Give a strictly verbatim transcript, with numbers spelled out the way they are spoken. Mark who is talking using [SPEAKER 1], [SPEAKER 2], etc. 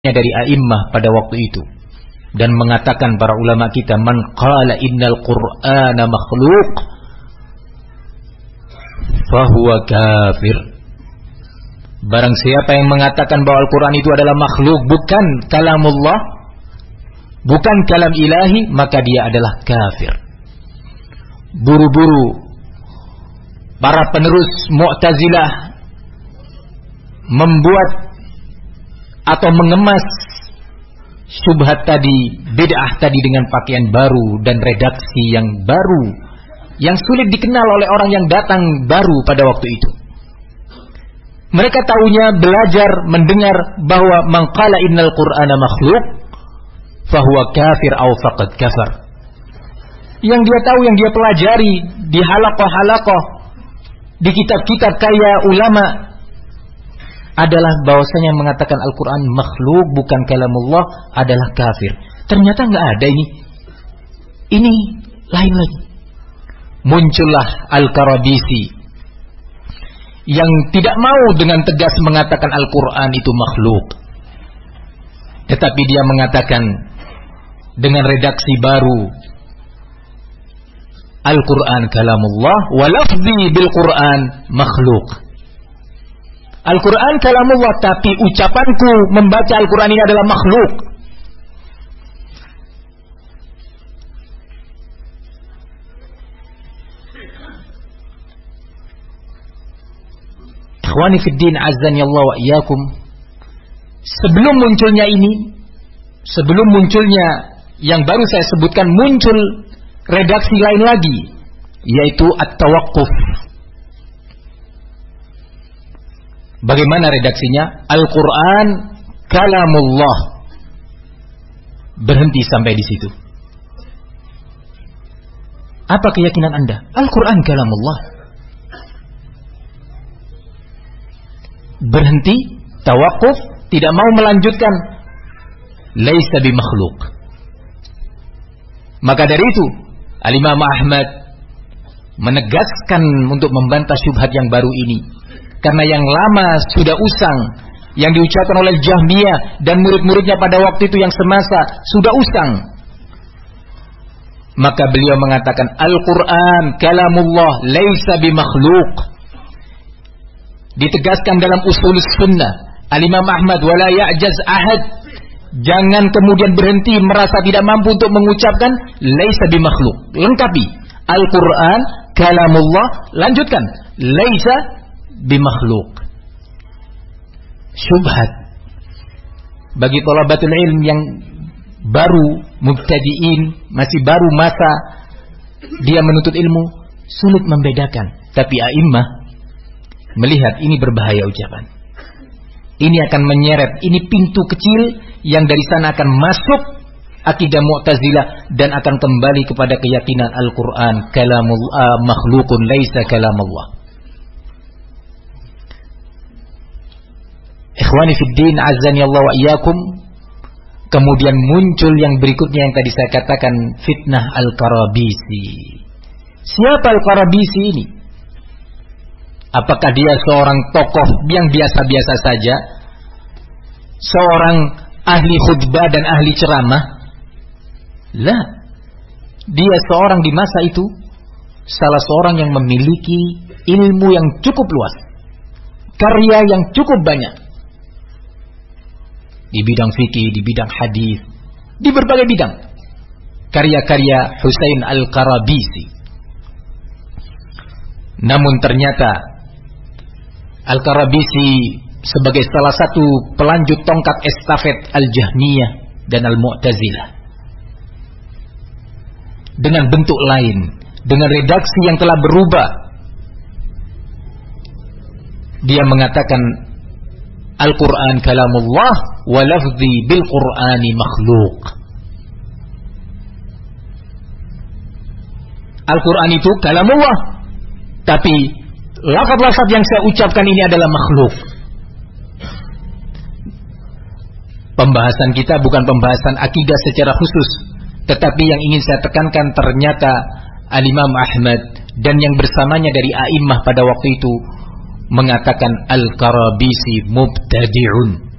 [SPEAKER 1] dari a'immah pada waktu itu, dan mengatakan para ulama kita, man qala innal qur'ana makhluq fahuwa kafir. Barang siapa yang mengatakan bahwa Al-Quran itu adalah makhluk, bukan kalamullah, bukan kalam ilahi, maka dia adalah kafir. Buru-buru para penerus Mu'tazilah membuat atau mengemas syubhat tadi, bid'ah tadi dengan pakaian baru dan redaksi yang baru, yang sulit dikenal oleh orang yang datang baru pada waktu itu. Mereka tahunya belajar, mendengar bahwa man qala innal qur'ana makhluk fahuwa kafir aw faqad kafar. Yang dia tahu, yang dia pelajari di halaqah-halaqah, di kitab-kitab kaya ulama, adalah bahwasanya mengatakan Al-Quran makhluk bukan kalamullah adalah kafir. Ternyata nggak ada ini. Ini lain lagi. Muncullah Al-Qarabisi yang tidak mau dengan tegas mengatakan Al-Quran itu makhluk, tetapi dia mengatakan dengan redaksi baru, Al-Quran kalamullah wa lafzi bil Quran makhluk. Al-Quran kalamullah, tapi ucapanku membaca Al-Quran ini adalah makhluk. Ikhwani fiddin azzani Allah wa iyyakum. Sebelum munculnya ini, sebelum munculnya yang baru saya sebutkan, muncul redaksi lain lagi, yaitu at-tawaqquf. Bagaimana redaksinya? Al-Quran kalamullah. Berhenti sampai di situ. Apa keyakinan Anda? Al-Quran kalamullah. Berhenti, tawakuf, tidak mau melanjutkan. Laisa bimakhluk. Maka dari itu, Al-Imam Ahmad menegaskan untuk membantah syubhat yang baru ini. Karena yang lama sudah usang, yang diucapkan oleh Jahmiyah dan murid-muridnya pada waktu itu yang semasa sudah usang. Maka beliau mengatakan Al-Quran kalamullah laisa bimakhluk. Ditegaskan dalam usul sunnah Al-Imam Ahmad, wala ya'jaz ahad. Jangan kemudian berhenti merasa tidak mampu untuk mengucapkan laisa bimakhluk. Lengkapi Al-Quran kalamullah, lanjutkan laisa bimakhluk. Syubhat bagi thalabatul ilm yang baru, mubtadiin, masih baru masa dia menuntut ilmu, sulit membedakan. Tapi a'immah melihat ini berbahaya ucapan. Ini akan menyeret, ini pintu kecil yang dari sana akan masuk akidah Mu'tazilah dan akan kembali kepada keyakinan Al-Quran kalamul uh, makhlukun laisa kalamullah. Ikhwani fiddin azzani Allah wa iyyakum. Kemudian muncul yang berikutnya yang tadi saya katakan, fitnah Al-Qarabisi. Siapa Al-Qarabisi ini? Apakah dia seorang tokoh yang biasa-biasa saja? Seorang ahli khutbah dan ahli ceramah? Lah. Dia seorang di masa itu salah seorang yang memiliki ilmu yang cukup luas, karya yang cukup banyak di bidang fikih, di bidang hadis, di berbagai bidang. Karya-karya Husain Al-Qarabisi. Namun ternyata Al-Qarabisi sebagai salah satu pelanjut tongkat estafet Al-Jahmiyah dan Al-Mu'tazilah, dengan bentuk lain, dengan redaksi yang telah berubah, dia mengatakan Al-Quran kalamullah wa lafzi bil Qur'ani makhluk. Al-Quran itu kalamullah, tapi lafaz-lafaz yang saya ucapkan ini adalah makhluk. Pembahasan kita bukan pembahasan akidah secara khusus, tetapi yang ingin saya tekankan, ternyata Al-Imam Ahmad dan yang bersamanya dari a'immah pada waktu itu mengatakan Al-Qarabisi mubtadi'un.